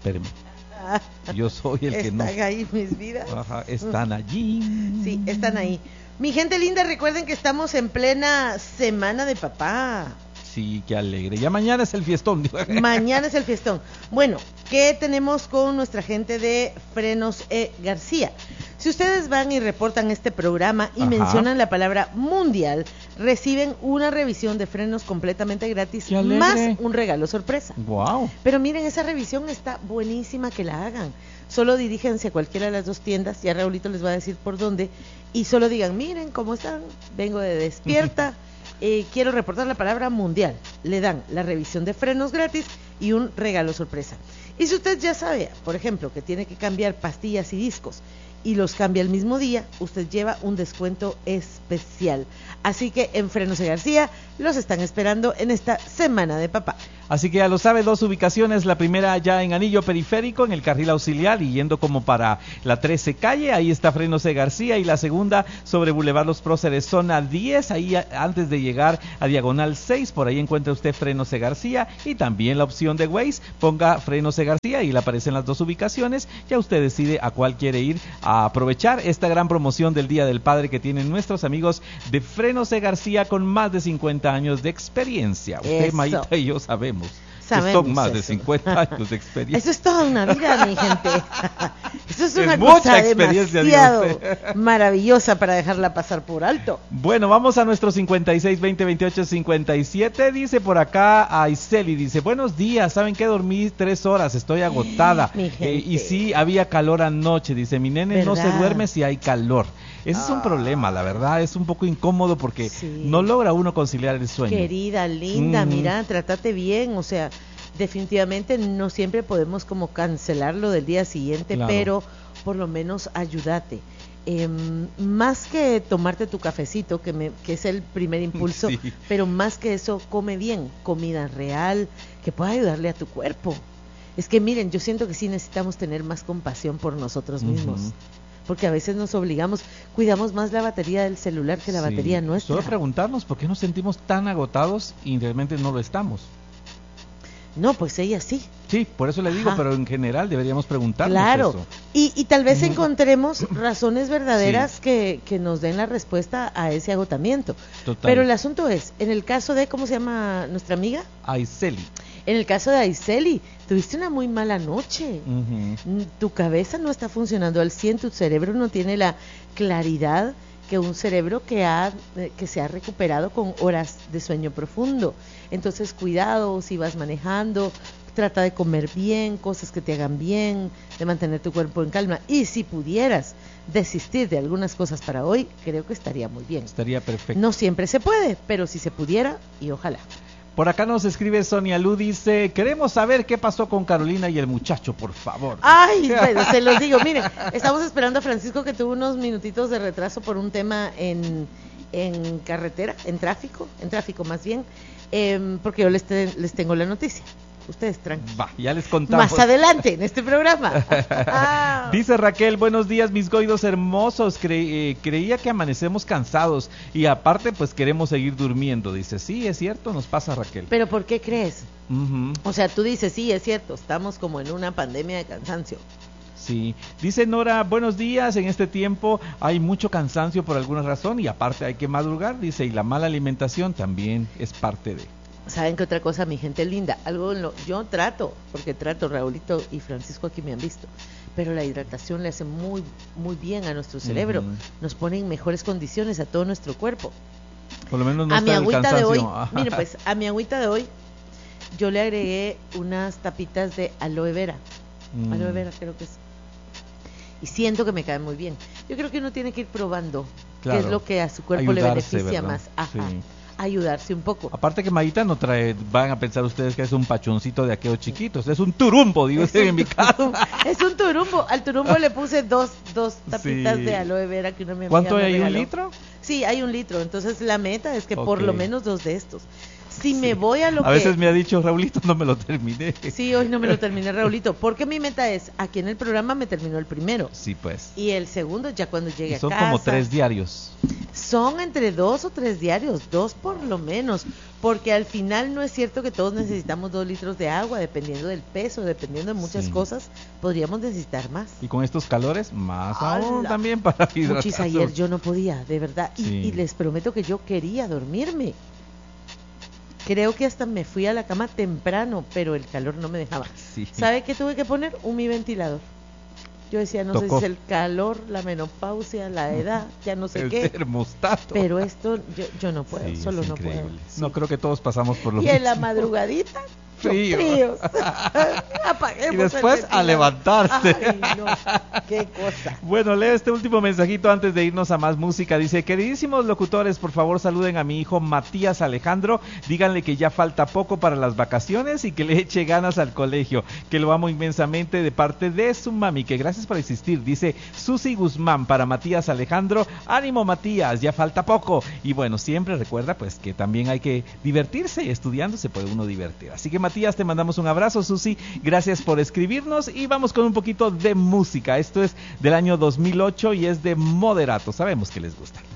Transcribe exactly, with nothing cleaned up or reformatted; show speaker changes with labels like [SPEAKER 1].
[SPEAKER 1] espéreme. Yo soy el que no.
[SPEAKER 2] Están ahí mis vidas.
[SPEAKER 1] Ajá, están allí.
[SPEAKER 2] Sí, están ahí. Mi gente linda, recuerden que estamos en plena semana de papá.
[SPEAKER 1] Sí, qué alegre. Ya mañana es el fiestón.
[SPEAKER 2] Mañana es el fiestón. Bueno, ¿qué tenemos con nuestra gente de Frenos E. García? Si ustedes van y reportan este programa y
[SPEAKER 1] Ajá.
[SPEAKER 2] mencionan la palabra mundial, reciben una revisión de frenos completamente gratis,
[SPEAKER 1] Qué alegre.
[SPEAKER 2] más un regalo sorpresa.
[SPEAKER 1] Wow.
[SPEAKER 2] Pero miren, esa revisión está buenísima, que la hagan. Solo diríjense a cualquiera de las dos tiendas, ya Raulito les va a decir por dónde, y solo digan, miren cómo están, vengo de Despierta, eh, quiero reportar la palabra mundial. Le dan la revisión de frenos gratis y un regalo sorpresa. Y si usted ya sabe, por ejemplo, que tiene que cambiar pastillas y discos, y los cambia el mismo día, usted lleva un descuento especial. Así que en Frenos E. García los están esperando en esta semana de papá.
[SPEAKER 1] Así que ya lo sabe, dos ubicaciones, la primera ya en Anillo Periférico, en el carril auxiliar y yendo como para la trece calle, ahí está Frenos E. García, y la segunda sobre Boulevard Los Próceres, zona diez, ahí a, antes de llegar a Diagonal seis, por ahí encuentra usted Frenos E. García, y también la opción de Waze, ponga Frenos E. García y le aparecen las dos ubicaciones, ya usted decide a cuál quiere ir a aprovechar esta gran promoción del Día del Padre que tienen nuestros amigos de Frenos E. García con más de cincuenta años de experiencia. Usted,
[SPEAKER 2] Eso.
[SPEAKER 1] Maíta y yo sabemos.
[SPEAKER 2] Sabemos
[SPEAKER 1] son más
[SPEAKER 2] eso.
[SPEAKER 1] de cincuenta años de experiencia.
[SPEAKER 2] Eso es toda una vida, mi gente. Eso es una
[SPEAKER 1] Es mucha
[SPEAKER 2] cosa
[SPEAKER 1] experiencia,
[SPEAKER 2] demasiado
[SPEAKER 1] digo usted.
[SPEAKER 2] maravillosa para dejarla pasar por alto.
[SPEAKER 1] Bueno, vamos a nuestro cincuenta y seis, veinte, veintiocho, cincuenta y siete. Dice por acá Aiseli, dice, buenos días, ¿saben qué? Dormí tres horas, estoy agotada.
[SPEAKER 2] Mi gente.
[SPEAKER 1] Eh, y sí, había calor anoche, dice, mi nene no se
[SPEAKER 2] ¿Verdad?
[SPEAKER 1] duerme si hay calor. Ese es un
[SPEAKER 2] Ah.
[SPEAKER 1] problema, la verdad, es un poco incómodo porque
[SPEAKER 2] Sí.
[SPEAKER 1] no logra uno conciliar el sueño.
[SPEAKER 2] Querida, linda,
[SPEAKER 1] Mm.
[SPEAKER 2] mira, trátate bien, o sea, definitivamente no siempre podemos como cancelarlo del día siguiente,
[SPEAKER 1] Claro.
[SPEAKER 2] pero por lo menos ayúdate. Eh, más que tomarte tu cafecito, que, me, que es el primer impulso,
[SPEAKER 1] Sí.
[SPEAKER 2] pero más que eso, come bien, comida real, que pueda ayudarle a tu cuerpo. Es que miren, yo siento que sí necesitamos tener más compasión por nosotros mismos.
[SPEAKER 1] Ujú.
[SPEAKER 2] Porque a veces nos obligamos, cuidamos más la batería del celular que la
[SPEAKER 1] Sí.
[SPEAKER 2] batería nuestra.
[SPEAKER 1] Solo preguntarnos por qué nos sentimos tan agotados y realmente no lo estamos.
[SPEAKER 2] No, pues ella sí.
[SPEAKER 1] Sí, por eso le digo,
[SPEAKER 2] Ajá.
[SPEAKER 1] pero en general deberíamos preguntarnos
[SPEAKER 2] Claro,
[SPEAKER 1] eso.
[SPEAKER 2] y, y tal vez
[SPEAKER 1] Ujú.
[SPEAKER 2] encontremos razones verdaderas
[SPEAKER 1] Sí.
[SPEAKER 2] que, que nos den la respuesta a ese agotamiento.
[SPEAKER 1] Total.
[SPEAKER 2] Pero el asunto es, en el caso de, ¿cómo se llama nuestra amiga?
[SPEAKER 1] Aiseli.
[SPEAKER 2] En el caso de Aiseli, tuviste una muy mala noche.
[SPEAKER 1] Ujú.
[SPEAKER 2] Mm, Tu cabeza no está funcionando al cien, tu cerebro no tiene la claridad que un cerebro que, ha, eh, que se ha recuperado con horas de sueño profundo. Entonces, cuidado si vas manejando, trata de comer bien, cosas que te hagan bien, de mantener tu cuerpo en calma. Y si pudieras desistir de algunas cosas para hoy, creo que estaría muy bien.
[SPEAKER 1] Estaría perfecto.
[SPEAKER 2] No siempre se puede, pero si se pudiera, y ojalá.
[SPEAKER 1] Por acá nos escribe Sonia Lu, dice, queremos saber qué pasó con Carolina y el muchacho, por favor.
[SPEAKER 2] Ay, bueno, se los digo, miren, estamos esperando a Francisco, que tuvo unos minutitos de retraso por un tema en, en carretera, en tráfico, en tráfico más bien, eh, porque yo les, te, les tengo la noticia. Ustedes tranquilos.
[SPEAKER 1] Va, ya les contamos.
[SPEAKER 2] Más adelante en este programa.
[SPEAKER 1] Dice Raquel, buenos días mis goidos hermosos, Cre eh, creía que amanecemos cansados y aparte pues queremos seguir durmiendo. Dice, sí, es cierto, nos pasa Raquel.
[SPEAKER 2] Pero ¿por qué crees?
[SPEAKER 1] Uh-huh.
[SPEAKER 2] O sea, tú dices, sí, es cierto, estamos como en una pandemia de cansancio.
[SPEAKER 1] Sí, dice Nora, buenos días, en este tiempo hay mucho cansancio por alguna razón y aparte hay que madrugar, dice, y la mala alimentación también es parte de...
[SPEAKER 2] ¿Saben qué otra cosa, mi gente linda? Algo en lo, yo trato, porque trato, Raulito y Francisco aquí me han visto, pero la hidratación le hace muy, muy bien a nuestro cerebro,
[SPEAKER 1] Uh-huh.
[SPEAKER 2] nos pone en mejores condiciones a todo nuestro cuerpo.
[SPEAKER 1] Por lo menos no
[SPEAKER 2] A
[SPEAKER 1] está
[SPEAKER 2] mi
[SPEAKER 1] el
[SPEAKER 2] agüita de
[SPEAKER 1] cansancio.
[SPEAKER 2] hoy,
[SPEAKER 1] Ajá.
[SPEAKER 2] miren pues, a mi agüita de hoy, yo le agregué unas tapitas de aloe vera,
[SPEAKER 1] Mm.
[SPEAKER 2] aloe vera creo que es, y siento que me cae muy bien. Yo creo que uno tiene que ir probando
[SPEAKER 1] Claro.
[SPEAKER 2] qué es lo que a su cuerpo
[SPEAKER 1] Ayudarse,
[SPEAKER 2] le beneficia
[SPEAKER 1] ¿verdad?
[SPEAKER 2] más. Ajá.
[SPEAKER 1] Sí.
[SPEAKER 2] Ayudarse un poco.
[SPEAKER 1] Aparte que Maíta no trae, van a pensar ustedes que es un pachoncito de aquellos chiquitos, es un turumbo, digo
[SPEAKER 2] Es
[SPEAKER 1] en
[SPEAKER 2] un
[SPEAKER 1] mi casa.
[SPEAKER 2] Es un turumbo. Al turumbo le puse dos, dos tapitas
[SPEAKER 1] Sí.
[SPEAKER 2] de aloe vera que una mi amiga
[SPEAKER 1] ¿Cuánto
[SPEAKER 2] me
[SPEAKER 1] hay? ¿Un
[SPEAKER 2] regaló.
[SPEAKER 1] litro?
[SPEAKER 2] Sí, hay un litro. Entonces la meta es que por
[SPEAKER 1] Ok.
[SPEAKER 2] lo menos dos de estos. Si
[SPEAKER 1] Sí.
[SPEAKER 2] me voy a lo
[SPEAKER 1] A
[SPEAKER 2] que...
[SPEAKER 1] veces me ha dicho, Raulito, no me lo terminé.
[SPEAKER 2] Sí, hoy no me lo terminé, Raulito. Porque mi meta es, aquí en el programa me terminó el primero.
[SPEAKER 1] Sí, pues.
[SPEAKER 2] Y el segundo ya cuando llegue
[SPEAKER 1] Y son
[SPEAKER 2] a casa.
[SPEAKER 1] como tres diarios.
[SPEAKER 2] Son entre dos o tres diarios, dos por lo menos, porque al final no es cierto que todos necesitamos dos litros de agua, dependiendo del peso, dependiendo de muchas
[SPEAKER 1] Sí.
[SPEAKER 2] cosas, podríamos necesitar más.
[SPEAKER 1] Y con estos calores, más
[SPEAKER 2] ¡Hala!
[SPEAKER 1] aún también para hidratarse.
[SPEAKER 2] Muchis, ayer yo no podía, de verdad, y,
[SPEAKER 1] Sí.
[SPEAKER 2] y les prometo que yo quería dormirme. Creo que hasta me fui a la cama temprano, pero el calor no me dejaba.
[SPEAKER 1] Sí.
[SPEAKER 2] ¿Sabe qué tuve que poner? Un mi ventilador. Yo decía, no
[SPEAKER 1] Tocó.
[SPEAKER 2] sé si es el calor, la menopausia, la edad, ya no sé
[SPEAKER 1] El
[SPEAKER 2] qué.
[SPEAKER 1] termostato.
[SPEAKER 2] Pero esto, yo, yo no puedo,
[SPEAKER 1] Sí,
[SPEAKER 2] solo
[SPEAKER 1] es
[SPEAKER 2] no
[SPEAKER 1] increíble.
[SPEAKER 2] puedo. sí.
[SPEAKER 1] No, creo que todos pasamos por lo
[SPEAKER 2] Y
[SPEAKER 1] mismo.
[SPEAKER 2] en la madrugadita,
[SPEAKER 1] Frío.
[SPEAKER 2] fríos. Apaguemos
[SPEAKER 1] Y después
[SPEAKER 2] el
[SPEAKER 1] a
[SPEAKER 2] ventilador.
[SPEAKER 1] levantarse.
[SPEAKER 2] Ay, no, qué cosa.
[SPEAKER 1] Bueno, leo este último mensajito antes de irnos a más música. Dice, queridísimos locutores, por favor saluden a mi hijo Matías Alejandro. Díganle que ya falta poco para las vacaciones y que le eche ganas al colegio. Que lo amo inmensamente de parte de su mami. Que gracias por existir. Dice Susi Guzmán para Matías Alejandro. Ánimo Matías, ya falta poco. Y bueno, siempre recuerda pues que también hay que divertirse. Estudiando se puede uno divertir. Así que Matías, te mandamos un abrazo. Susi, gracias por escribirnos. Y vamos con un poquito de música. Esto es del año dos mil ocho y es de Moderato. Sabemos que les gusta.